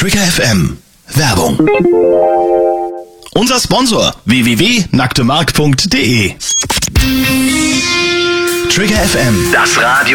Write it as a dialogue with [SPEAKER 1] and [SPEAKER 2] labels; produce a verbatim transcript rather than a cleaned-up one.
[SPEAKER 1] Trigger F M. Werbung. Unser Sponsor w w w punkt nacktemark punkt de. Trigger F M. Das Radio.